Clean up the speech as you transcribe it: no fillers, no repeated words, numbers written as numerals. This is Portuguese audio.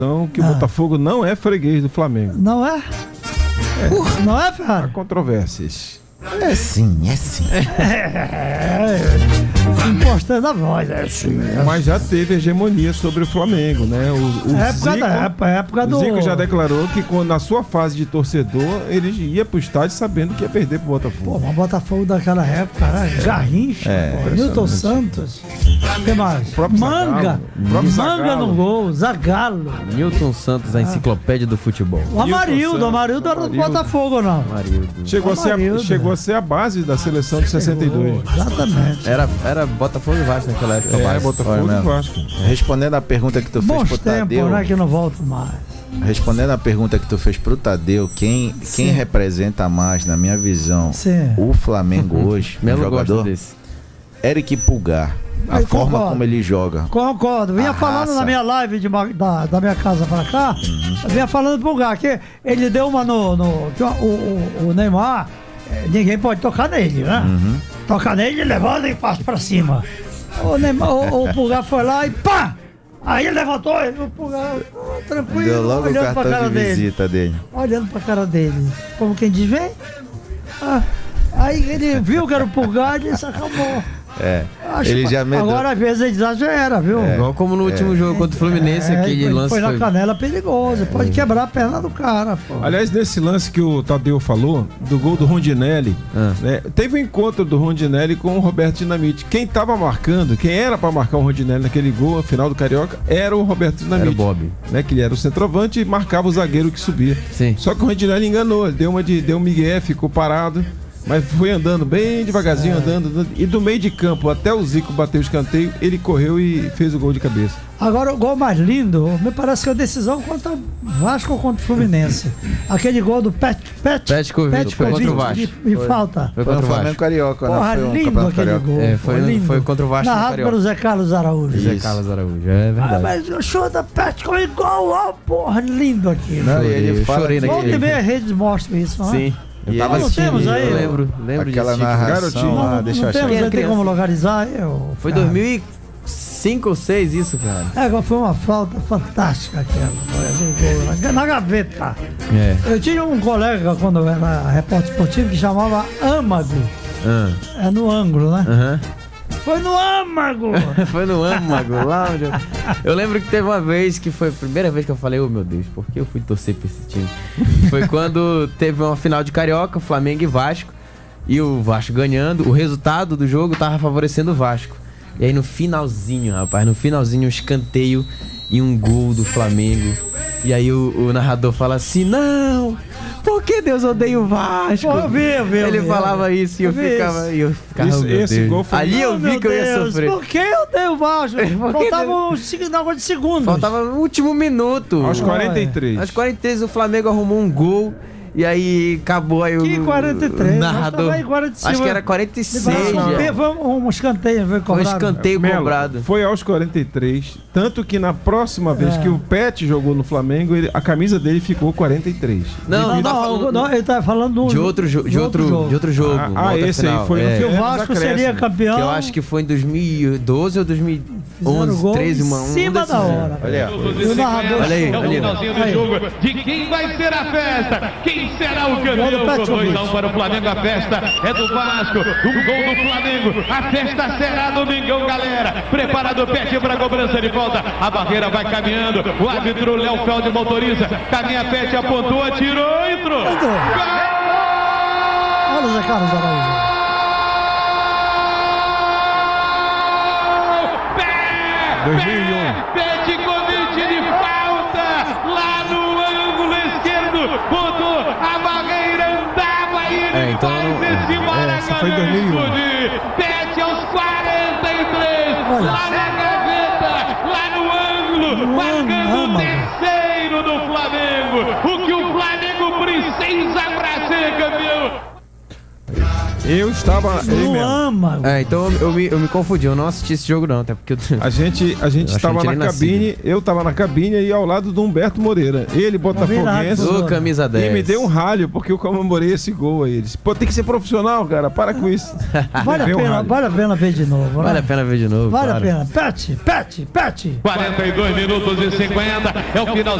que o Botafogo não é freguês do Flamengo. Não é? Não é, Ferrari? Há controvérsias. É sim. Impostando a voz, é sim. Mas já teve hegemonia sobre o Flamengo, né? Época do... O Zico já declarou que na sua fase de torcedor, ele ia pro estádio sabendo que ia perder pro Botafogo. Pô, mas Botafogo daquela época, né? Garrincha, Newton Santos. O que mais? Manga no gol, Zagallo. Newton Santos, a enciclopédia do futebol. O Amarildo era do Botafogo ou não? Chegou a ser a base da seleção de 62. Exatamente. Era Botafogo e Vasco naquela época. Botafogo e Vasco. Respondendo a pergunta que tu fez pro Tadeu. Né, que eu não volto mais. Respondendo a pergunta que tu fez pro Tadeu, quem representa mais, na minha visão, o Flamengo hoje, o jogador, Eric Pulgar. A forma como ele joga. Concordo. Vinha falando na minha live da minha casa pra cá, vinha falando pro Pulgar, que ele deu uma o Neymar, ninguém pode tocar nele, né? Tocar nele, levanta e passa pra cima. O Pulgar foi lá e pá! Aí ele levantou, o Pulgar tranquilo, deu logo olhando o cartão de visita dele. Olhando pra cara dele. Como quem diz, vem. Aí ele viu que era o Pulgar e disse, acabou. Ele já agora às vezes ele exagera, viu? Igual como no último jogo contra o Fluminense, aquele lance foi na canela perigoso, pode quebrar a perna do cara, pô. Aliás, nesse lance que o Tadeu falou, do gol do Rondinelli, né, teve um encontro do Rondinelli com o Roberto Dinamite. Quem tava marcando, quem era pra marcar o Rondinelli naquele gol, no final do Carioca, era o Roberto Dinamite. Era o Bob. Né, que ele era o centroavante e marcava o zagueiro que subia. Sim. Só que o Rondinelli enganou, ele deu um migué, ficou parado. Mas foi andando bem devagarzinho, andando. E do meio de campo até o Zico bater o escanteio, ele correu e fez o gol de cabeça. Agora, o gol mais lindo, me parece que é a decisão contra o Vasco ou contra o Fluminense. Aquele gol do Petkovic, foi contra o Vasco. E falta. Foi contra o Flamengo Carioca, né? Porra, foi lindo aquele gol. Foi contra o Vasco. Narrado pelo Zé Carlos Araújo. Zé Carlos Araújo, é verdade. Mas o show da Petkovic igual, porra, lindo aquilo. Ele chorei naquele. naquele. Volta e meia a rede mostra isso, não é? Sim. Eu tava assistindo, aí, lembro aquela disso. narração lá, deixa eu achar. Não tem como localizar. Foi 2005 ou 2006 isso, cara. Foi uma falta fantástica aquela. Na gaveta. Eu tinha um colega, quando eu era repórter esportivo, que chamava Âmago. É no ângulo, né? Foi no âmago! Foi no âmago, lá onde eu lembro que teve uma vez que foi a primeira vez que eu falei, meu Deus, por que eu fui torcer pra esse time? Foi quando teve uma final de Carioca, Flamengo e Vasco, e o Vasco ganhando, o resultado do jogo tava favorecendo o Vasco. E aí no finalzinho, um escanteio e um gol do Flamengo. E aí o narrador fala assim, não... Por que Deus odeia o Vasco? Eu vi. Ele falava isso e eu ficava, esse gol foi... Ali eu vi que eu ia sofrer. Por que eu odeio o Vasco? Faltava um negócio de segundos. Faltava o último minuto. Aos 43. Aos 43 o Flamengo arrumou um gol. E aí acabou aí que 43? O narrador. Acho que era 46. Foi um escanteio, foi um escanteio cobrado. Foi aos 43. Tanto que na próxima vez que o Pet jogou no Flamengo, a camisa dele ficou 43. Não, ele tá falando de outro jogo. Esse aí foi que o Vasco seria campeão. Que eu acho que foi em 2012 ou 2011, 13, em cima da hora. Olha aí. É o finalzinho do jogo. De quem vai ser a festa? Quem será o campeão? 2-1 para o Flamengo, a festa é do Vasco. Um gol do Flamengo. A festa será domingão, galera. Preparado o Pet para a cobrança de falta. A barreira vai caminhando. O árbitro Léo Feld motoriza. Caminha Pet, apontou, atirou, entrou. Gol! Olha o Zé Carlos Araújo. Petkovic de falta lá no ângulo esquerdo, botou a barreira, andava e ele faz esse Maracanã. Pet aos 43, lá na gaveta, lá no ângulo, marcando o terceiro do Flamengo. O que o Flamengo precisa pra ser campeão. Eu estava. Não ama. Então eu me confundi, eu não assisti esse jogo não, até porque a gente estava na cabine, eu estava na cabine e ao lado do Humberto Moreira. Ele, botafoguense, camisa 10. E me deu um ralho porque eu comemorei esse gol aí. Ele disse, pô, tem que ser profissional, cara, para com isso. Vale a pena ver de novo. Vale a pena ver de novo. Vale a pena. Pet. 42 minutos e 50, é o final.